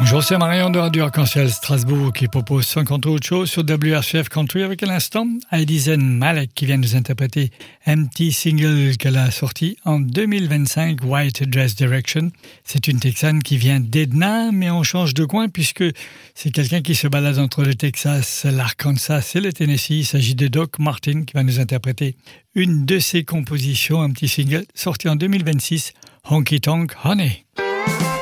Bonjour, c'est Marion de Radio Arc-en-Ciel Strasbourg qui propose 50 autres choses sur WRCF Country avec à l'instant Heidi Zen Malek qui vient nous interpréter un petit single qu'elle a sorti en 2025, White Dress Direction. C'est une Texane qui vient d'Edna, mais on change de coin puisque c'est quelqu'un qui se balade entre le Texas, l'Arkansas et le Tennessee. Il s'agit de Doc Martin qui va nous interpréter une de ses compositions, un petit single sorti en 2026, Honky Tonk Honey.